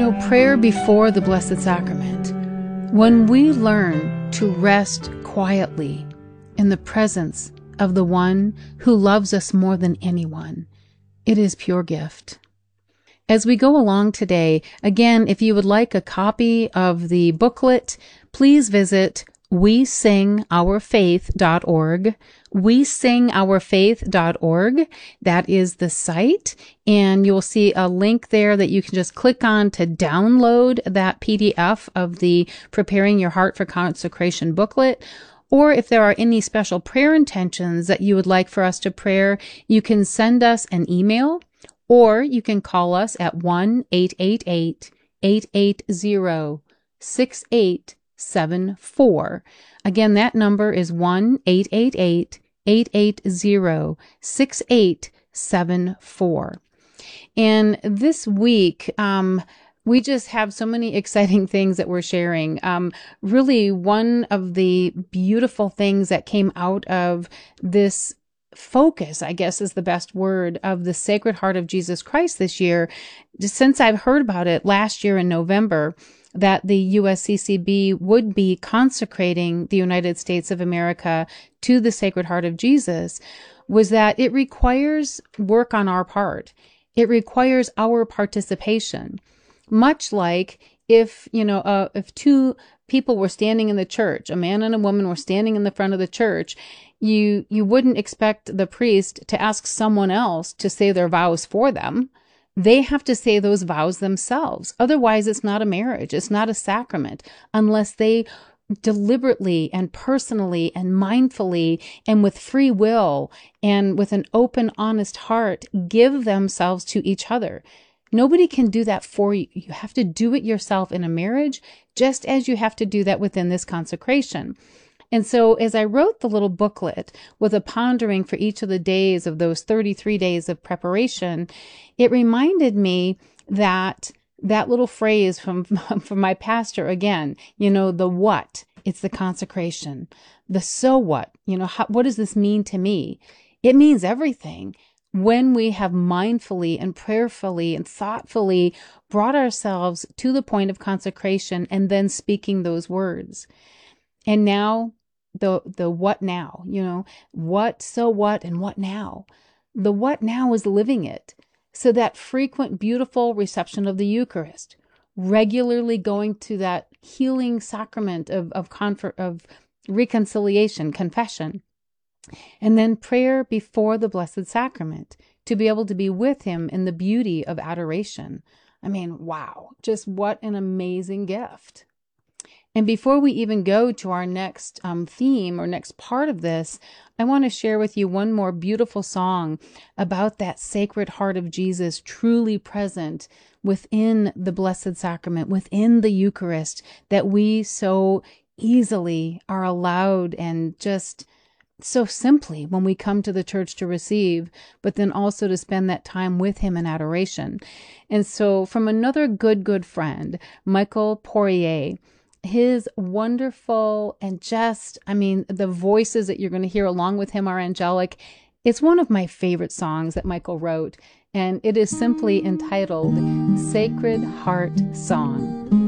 Prayer before the Blessed Sacrament. When we learn to rest quietly in the presence of the one who loves us more than anyone, it is pure gift. As we go along today, again, if you would like a copy of the booklet, please visit WeSingOurFaith.org. WeSingOurFaith.org. That is the site. And you'll see a link there that you can just click on to download that PDF of the Preparing Your Heart for Consecration booklet. Or if there are any special prayer intentions that you would like for us to pray, you can send us an email, or you can call us at 1-888-880-6874. Again, that number is 1-888-880-6874. And this week, we just have so many exciting things that we're sharing. Really, one of the beautiful things that came out of this focus, I guess is the best word, of the Sacred Heart of Jesus Christ this year, just since I've heard about it last year in November, that the USCCB would be consecrating the United States of America to the Sacred Heart of Jesus, was that it requires work on our part. It requires our participation. Much like if two people were standing in the church, a man and a woman were standing in the front of the church, you wouldn't expect the priest to ask someone else to say their vows for them. They have to say those vows themselves. Otherwise, it's not a marriage. It's not a sacrament unless they deliberately and personally and mindfully and with free will and with an open, honest heart give themselves to each other. Nobody can do that for you. You have to do it yourself in a marriage, just as you have to do that within this consecration. And so as I wrote the little booklet with a pondering for each of the days of those 33 days of preparation, it reminded me that little phrase from my pastor again, the what, it's the consecration. The so what, what does this mean to me? It means everything. When we have mindfully and prayerfully and thoughtfully brought ourselves to the point of consecration and then speaking those words. And now the what now, what, so what, and what now? The what now is living it. So that frequent, beautiful reception of the Eucharist, regularly going to that healing sacrament of reconciliation, confession, and then prayer before the Blessed Sacrament to be able to be with Him in the beauty of adoration. I mean, wow, just what an amazing gift. And before we even go to our next theme or next part of this, I want to share with you one more beautiful song about that Sacred Heart of Jesus truly present within the Blessed Sacrament, within the Eucharist, that we so easily are allowed and just so simply when we come to the church to receive, but then also to spend that time with Him in adoration. And so from another good friend, Michael Poirier, his wonderful and the voices that you're going to hear along with him are angelic. It's one of my favorite songs that Michael wrote, and it is simply entitled Sacred Heart Song.